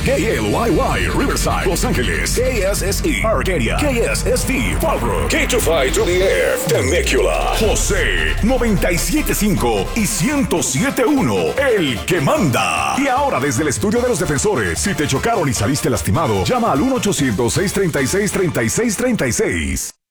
KLYY, Riverside, Los Ángeles. KSSE, Arcadia. KSST, Fallbrook. K25 to the Air, Temecula. José, 97.5 y 107.1, el que manda. Y ahora desde el estudio de los defensores, si te chocaron y saliste lastimado, llama al 1-800-636-3636.